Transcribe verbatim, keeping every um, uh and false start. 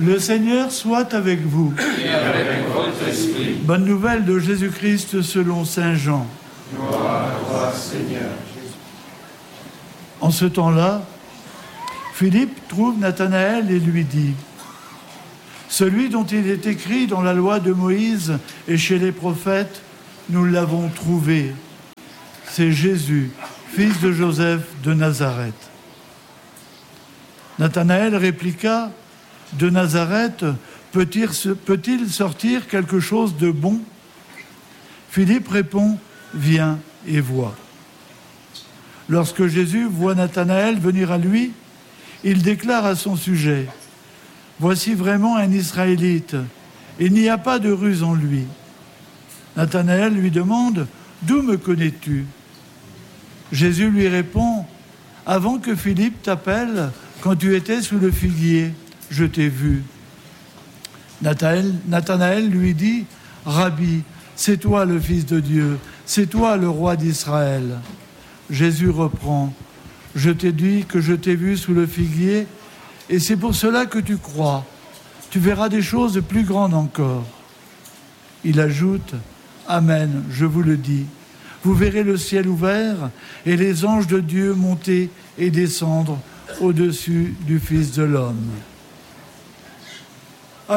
Le Seigneur soit avec vous. Et avec votre esprit. Bonne nouvelle de Jésus-Christ selon saint Jean. Gloire à toi, Seigneur. En ce temps-là, Philippe trouve Nathanaël et lui dit : celui dont il est écrit dans la loi de Moïse et chez les prophètes, nous l'avons trouvé. C'est Jésus, fils de Joseph de Nazareth. Nathanaël répliqua : de Nazareth peut-il, peut-il sortir quelque chose de bon ? Philippe répond : viens et vois. Lorsque Jésus voit Nathanaël venir à lui, il déclare à son sujet : voici vraiment un Israélite, il n'y a pas de ruse en lui. Nathanaël lui demande : d'où me connais-tu ? Jésus lui répond : avant que Philippe t'appelle, quand tu étais sous le figuier, je t'ai vu. Nathanaël, Nathanaël lui dit : Rabbi, c'est toi le Fils de Dieu, c'est toi le roi d'Israël. Jésus reprend : je t'ai dit que je t'ai vu sous le figuier, et c'est pour cela que tu crois. Tu verras des choses plus grandes encore. Il ajoute : Amen, je vous le dis. Vous verrez le ciel ouvert et les anges de Dieu monter et descendre au-dessus du Fils de l'homme.